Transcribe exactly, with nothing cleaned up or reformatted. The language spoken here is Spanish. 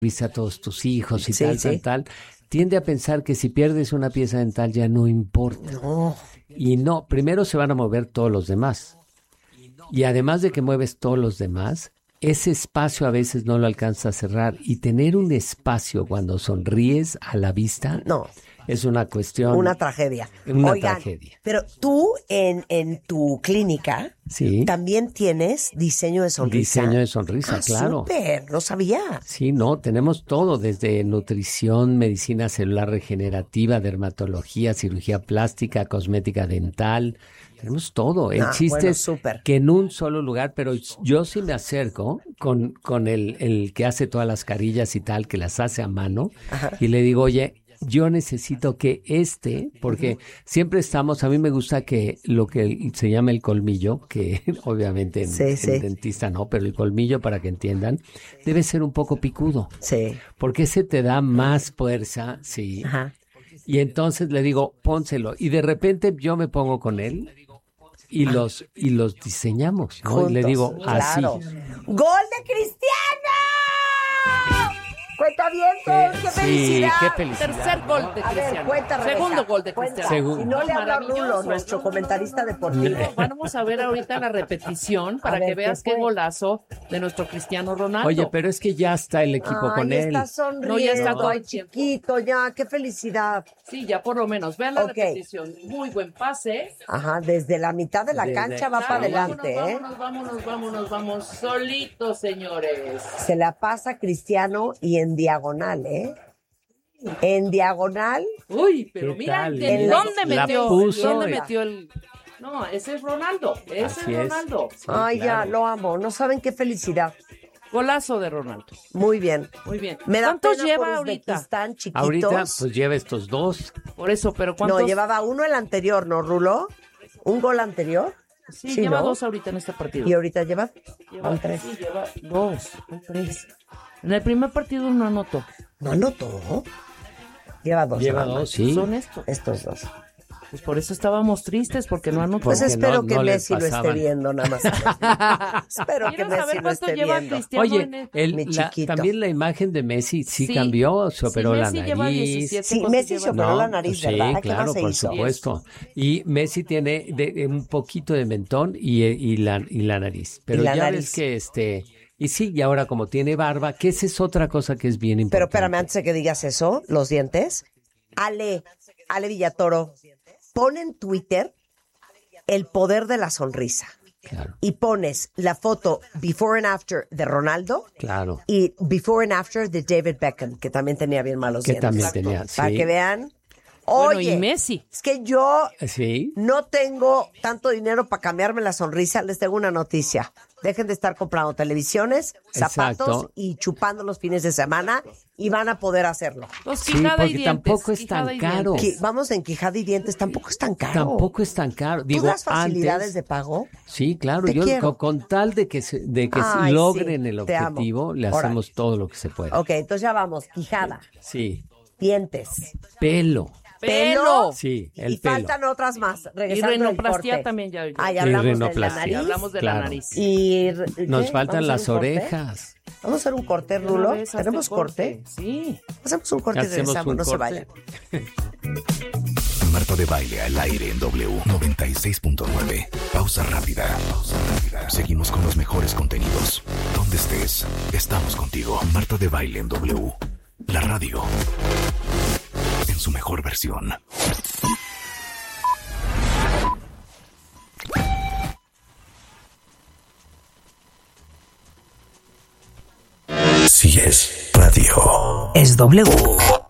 a todos tus hijos y Sí, tal, sí. tal, tal, tiende a pensar que si pierdes una pieza dental ya no importa. No. Y no, primero se van a mover todos los demás. Y además de que mueves todos los demás, ese espacio a veces no lo alcanza a cerrar. Y tener un espacio cuando sonríes a la vista No. es una cuestión... Una tragedia. Una Oigan, tragedia. pero tú en, en tu clínica Sí. también tienes diseño de sonrisa. Diseño de sonrisa, Ah, claro. súper, no sabía. Sí, no, tenemos todo, desde nutrición, medicina celular regenerativa, dermatología, cirugía plástica, cosmética dental, tenemos todo. El Ah, chiste bueno, es súper. que en un solo lugar, pero yo sí me acerco con, con el, el que hace todas las carillas y tal, que las hace a mano, Ajá. y le digo, oye, yo necesito que este, porque siempre estamos, a mí me gusta que lo que se llama el colmillo, que obviamente en, Sí, en sí. dentista no, pero el colmillo, para que entiendan, debe ser un poco picudo, Sí. porque ese te da más fuerza, sí. Ajá. Y entonces le digo, pónselo, y de repente yo me pongo con él y los y los diseñamos, ¿no? Y le Juntos, digo, así. claro. ¡Gol de Cristiano! ¡Cuenta bien, qué Sí, felicidad! qué felicidad. Tercer gol de A ver, Cristiano. cuenta, Rebeca, Segundo gol de cuenta. Cristiano. Segundo. Si no le habla Maravilloso. Rulo, nuestro comentarista deportivo. Vamos a ver ahorita la repetición para A ver, que veas ¿qué qué fue? golazo de nuestro Cristiano Ronaldo. Oye, pero es que ya está el equipo Ay, con él. está sonriendo, No, ya está todo ay, el tiempo. chiquito, ya, qué felicidad. Sí, ya por lo menos. Vean la Ok. repetición. Muy buen pase. Ajá, desde la mitad de la Desde- cancha va Claro, para adelante, vámonos, ¿eh? Vámonos, vámonos, vámonos, vámonos. Solitos, señores. Se la pasa Cristiano y en diagonal, ¿eh? En diagonal, Uy, pero ¿Qué mira, tal? ¿de Mira, dónde la metió? puso. ¿Dónde metió el...? No, ese es Ronaldo. Ese Así es es. Ronaldo. Sí, ay, claro. ya, lo amo. No saben qué felicidad. Golazo de Ronaldo. Muy bien. Muy bien. Me da ¿Cuántos pena lleva por ahorita? Uzbekistán, chiquitos. Ahorita, pues lleva estos dos. Por eso, pero ¿cuántos? No, llevaba uno el anterior, ¿no, Rulo? ¿Un gol anterior? Sí, sí, lleva ¿no? dos ahorita en este partido. Y ahorita lleva, Lleva, van tres. sí, lleva dos, van tres. En el primer partido no anotó. ¿No anotó? Lleva dos. Lleva nada más. dos, sí. Son estos. Estos dos. Pues por eso estábamos tristes, porque no anotó. Pues Porque espero no- que no les Messi lo esté pasaban. viendo, nada más. Espero que Quiero Messi saber lo cuánto esté lleva viendo. Cristiano Oye, en el... el- Mi la- chiquito. también la imagen de Messi sí, Sí. cambió, se operó Sí, la Messi lleva nariz. diecisiete. Sí, ¿Cuánto Messi lleva? se operó la No, nariz, pues ¿verdad? sí, ¿Qué claro, más se por hizo? supuesto. Y Messi tiene de- de un poquito de mentón y, y, la, y la nariz. Pero Y la ya nariz. ves que este... Y sí, y ahora como tiene barba, que esa es otra cosa que es bien Pero importante. espérame, antes de que digas eso, los dientes. Ale, Ale Villatoro, pon en Twitter el poder de la sonrisa. Claro, Y pones la foto before and after de Ronaldo claro. y before and after de David Beckham, que también tenía bien malos Que dientes. también tenía, Para sí. que vean. Bueno, Oye, y Messi. es que yo Sí, no tengo tanto dinero para cambiarme la sonrisa. Les tengo una noticia. Dejen de estar comprando televisiones, zapatos Exacto. y chupando los fines de semana y van a poder hacerlo. Los Sí, quijada y porque dientes. tampoco es tan quijada y caro. dientes. Que vamos en Quijada y Dientes, tampoco es tan caro. tampoco es tan caro. ¿Tú Digo, das facilidades antes, de pago? Sí, claro. Te Yo quiero. con, con tal de que se, de que se Ay, logren sí, el te amo. objetivo, le Órale. hacemos todo lo que se puede. Ok, entonces ya vamos. Quijada, Sí, dientes, pelo. ¡Pelo! Sí, el y pelo. faltan otras más. Y Regresando del renoplastia corte. también ya. ya. Ah, ya Y hablamos de la renoplastia. nariz. Ya hablamos de Claro. la nariz. Y ¿qué? Nos faltan ¿Vamos a las hacer un corte? orejas. Vamos a hacer un corte, Una Rulo. vez hasta ¿Tenemos el corte? Sí. Hacemos un corte y Hacemos regresamos, un no se corte. vayan. Marta de Baile al aire en W noventa y seis punto nueve. Pausa rápida. Pausa rápida. Seguimos con los mejores contenidos. Donde estés, estamos contigo. Marta de Baile en W. La radio. En su mejor versión. Si es radio. Es W.